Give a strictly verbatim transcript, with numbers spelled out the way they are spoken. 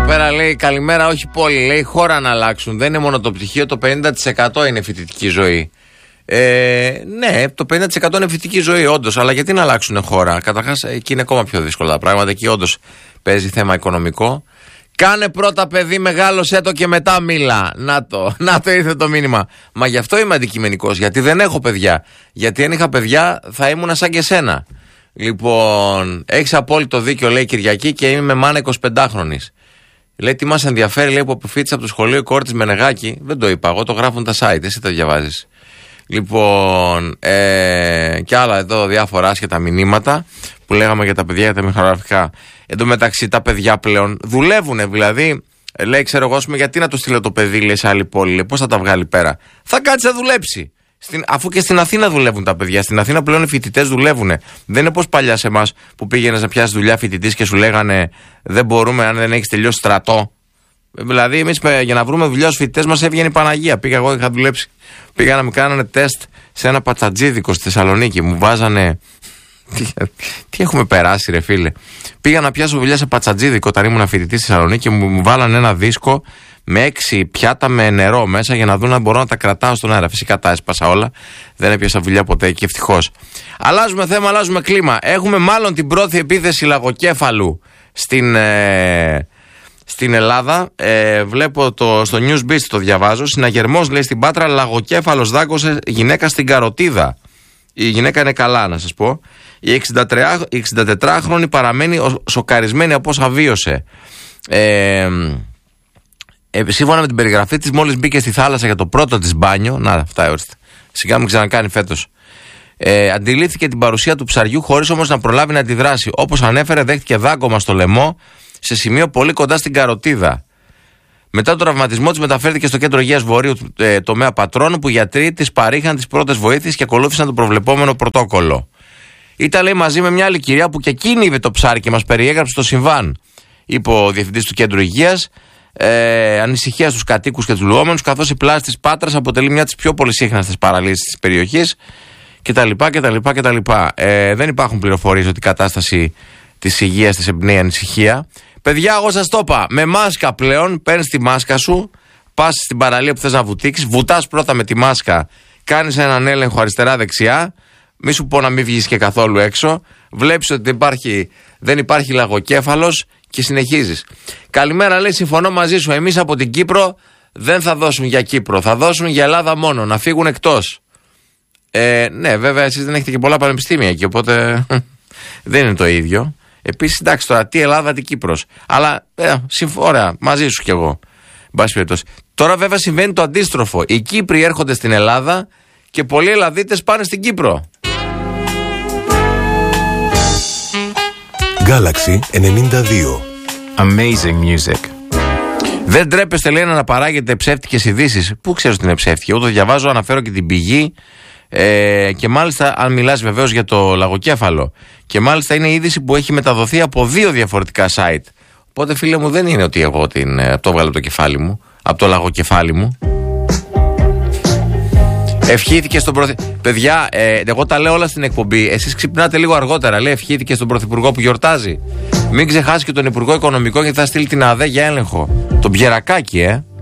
εδώ πέρα λέει καλημέρα, όχι πόλη, λέει χώρα να αλλάξουν. Δεν είναι μόνο το πτυχίο, το πενήντα τοις εκατό είναι φοιτητική ζωή. Ε, ναι, το πενήντα τοις εκατό είναι φοιτητική ζωή, όντως. Αλλά γιατί να αλλάξουν χώρα? Καταρχάς, εκεί είναι ακόμα πιο δύσκολα τα πράγματα. Εκεί όντως παίζει θέμα οικονομικό. Κάνε πρώτα παιδί, μεγάλωσέ το και μετά μίλα. Να το, να το ήρθε το μήνυμα. Μα γι' αυτό είμαι αντικειμενικός, γιατί δεν έχω παιδιά. Γιατί αν είχα παιδιά θα ήμουν σαν και σένα. Λοιπόν, έχεις απόλυτο δίκιο, λέει Κυριακή, και είμαι μάνα εικοσιπεντάχρονης. Λέει τι μας ενδιαφέρει, λέει, που αποφύτησε από το σχολείο η κόρη της Μενεγάκη. Δεν το είπα εγώ, το γράφουν τα site, εσύ τα διαβάζεις. Λοιπόν, ε, και άλλα εδώ διάφορα άσχετα μηνύματα που λέγαμε για τα παιδιά, για τα μηχανογραφικά. Εν τω μεταξύ τα παιδιά πλέον δουλεύουν, δηλαδή. Λέει, ξέρω εγώ, γιατί να το στείλω το παιδί, λέει, σε άλλη πόλη, λέει, πώς θα τα βγάλει πέρα? Θα κάτσει να δουλέψει. Στην, αφού και στην Αθήνα δουλεύουν τα παιδιά. Στην Αθήνα πλέον οι φοιτητές δουλεύουν. Δεν είναι πως παλιά σε εμάς που πήγαινες να πιάσεις δουλειά φοιτητής και σου λέγανε δεν μπορούμε αν δεν έχεις τελειώσει στρατό. Δηλαδή, εμείς για να βρούμε δουλειά στους φοιτητές μας έβγαινε η Παναγία. Πήγα εγώ, είχα δουλέψει. Πήγα να μου κάνανε τεστ σε ένα πατσατζίδικο στη Θεσσαλονίκη. Μου βάζανε. Τι, τι έχουμε περάσει, ρε φίλε. Πήγα να πιάσω δουλειά σε πατσατζίδικο όταν ήμουν φοιτητής στη Θεσσαλονίκη και μου, μου βάλανε ένα δίσκο με έξι πιάτα με νερό μέσα για να δουν αν μπορώ να τα κρατάω στον αέρα. Φυσικά τα έσπασα όλα. Δεν έπιασα δουλειά ποτέ και ευτυχώς. Αλλάζουμε θέμα, αλλάζουμε κλίμα. Έχουμε μάλλον την πρώτη επίθεση λαγοκέφαλου στην, ε, στην Ελλάδα. Ε, βλέπω το, στο Newsbeat, το διαβάζω. Συναγερμός, λέει, στην Πάτρα, λαγοκέφαλος δάγκωσε γυναίκα στην Καροτίδα. Η γυναίκα είναι καλά, να σας πω. Η εξηντατετράχρονη παραμένει σοκαρισμένη από όσα βίωσε. Ε, Ε, σύμφωνα με την περιγραφή της, μόλις μπήκε στη θάλασσα για το πρώτο της μπάνιο. Να, αυτά ορίστε. Σιγά μην ξανακάνει φέτος. Ε, αντιλήφθηκε την παρουσία του ψαριού χωρίς όμως να προλάβει να αντιδράσει. Όπως ανέφερε, δέχτηκε δάγκωμα στο λαιμό σε σημείο πολύ κοντά στην Καροτίδα. Μετά τον τραυματισμό της, μεταφέρθηκε στο κέντρο υγείας Βορείου ε, τομέα Πατρών, που οι γιατροί της παρήχαν τις πρώτες βοήθειες και ακολούθησαν το προβλεπόμενο πρωτόκολλο. Ήταν, λέει, μαζί με μια άλλη κυρία που και εκείνη είδε το ψάρι και μας περιέγραψε το συμβάν, είπε ο διευθυντής του κέντρου υγείας. Ε, ανησυχία στους κατοίκους και τους λουόμενους, καθώς η πλάση της Πάτρας αποτελεί μια από τις πιο πολυσύχναστες παραλίες της περιοχής κτλ. κτλ, κτλ. Ε, δεν υπάρχουν πληροφορίες ότι η κατάσταση της υγείας της εμπνέει ανησυχία. Παιδιά, εγώ σας το είπα, με μάσκα πλέον, παίρνεις τη μάσκα σου, πας στην παραλία που θες να βουτήξεις, βουτάς πρώτα με τη μάσκα, κάνεις έναν έλεγχο αριστερά-δεξιά, μη σου πω να μην βγεις και καθόλου έξω, βλέπεις ότι δεν υπάρχει, δεν υπάρχει λαγοκέφαλος και συνεχίζεις. Καλημέρα, λέει, συμφωνώ μαζί σου. Εμείς από την Κύπρο δεν θα δώσουν για Κύπρο, θα δώσουν για Ελλάδα μόνο, να φύγουν εκτός. Ε, ναι, βέβαια, εσείς δεν έχετε και πολλά πανεπιστήμια εκεί, οπότε δεν είναι το ίδιο. Επίσης, εντάξει, τώρα τι Ελλάδα, τι Κύπρος. Αλλά, ε, συμφωνώ, μαζί σου κι εγώ. Τώρα, βέβαια, συμβαίνει το αντίστροφο. Οι Κύπροι έρχονται στην Ελλάδα και πολλοί Ελλαδίτες πάνε στην Κύπρο. Galaxy ενενήντα δύο. Amazing music. Δεν τρέπεστε, λέει, να αναπαράγετε ψεύτικες ειδήσεις. Πού ξέρεις ότι είναι ψεύτικη? Εγώ το διαβάζω, αναφέρω και την πηγή. Ε, και μάλιστα, αν μιλάς βεβαίως για το λαγοκέφαλο, και μάλιστα είναι είδηση που έχει μεταδοθεί από δύο διαφορετικά site. Οπότε, φίλε μου, δεν είναι ότι εγώ την, το έβγαλα από το κεφάλι μου, από το λαγοκεφάλι μου. Ευχήθηκε στον Πρωθυπουργό. Παιδιά, ε, εγώ τα λέω όλα στην εκπομπή. Εσείς ξυπνάτε λίγο αργότερα. Λέει, ευχήθηκε στον Πρωθυπουργό που γιορτάζει. Μην ξεχάσει και τον Υπουργό Οικονομικών, γιατί θα στείλει την ΑΔΕ για έλεγχο. Τον Πιερακάκη, ε.